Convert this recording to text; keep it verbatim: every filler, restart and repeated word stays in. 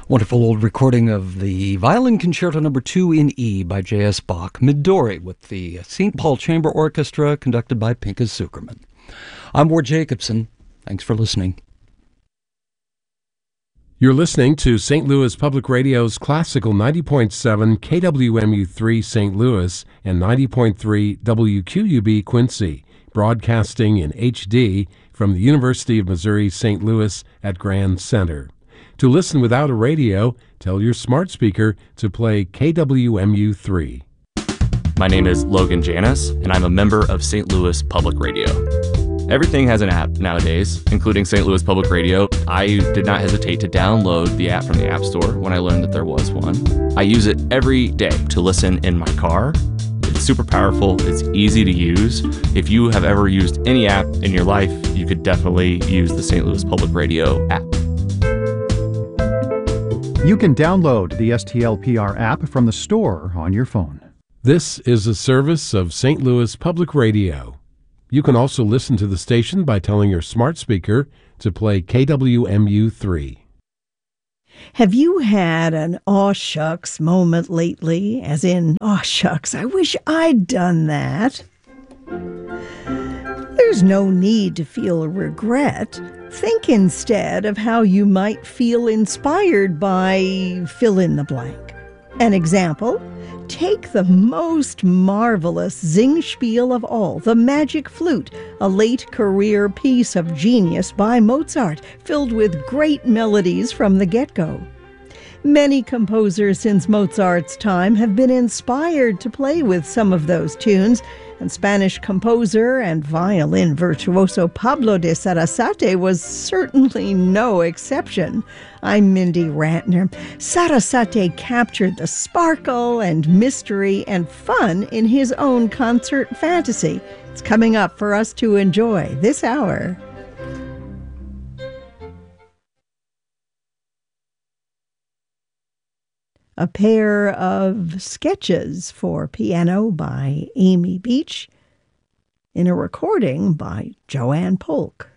Wonderful old recording of the Violin Concerto Number two in E by J S. Bach, Midori, with the Saint Paul Chamber Orchestra, conducted by Pinchas Zukerman. I'm Ward Jacobson. Thanks for listening. You're listening to Saint Louis Public Radio's Classical ninety point seven K W M U three Saint Louis and ninety point three W Q U B Quincy, broadcasting in H D from the University of Missouri Saint Louis at Grand Center. To listen without a radio, tell your smart speaker to play K W M U three. My name is Logan Janis, and I'm a member of Saint Louis Public Radio. Everything has an app nowadays, including Saint Louis Public Radio. I did not hesitate to download the app from the App Store when I learned that there was one. I use it every day to listen in my car. It's super powerful. It's easy to use. If you have ever used any app in your life, you could definitely use the Saint Louis Public Radio app. You can download the S T L P R app from the store on your phone. This is a service of Saint Louis Public Radio. You can also listen to the station by telling your smart speaker to play K W M U three. Have you had an aw shucks moment lately? As in, aw shucks, I wish I'd done that. There's no need to feel regret. Think instead of how you might feel inspired by fill in the blank. An example, take the most marvelous Singspiel of all, the Magic Flute, a late career piece of genius by Mozart, filled with great melodies from the get-go. Many composers since Mozart's time have been inspired to play with some of those tunes, and Spanish composer and violin virtuoso Pablo de Sarasate was certainly no exception. I'm Mindy Rantner. Sarasate captured the sparkle and mystery and fun in his own concert fantasy. It's coming up for us to enjoy this hour. A pair of sketches for piano by Amy Beach in a recording by Joanne Polk.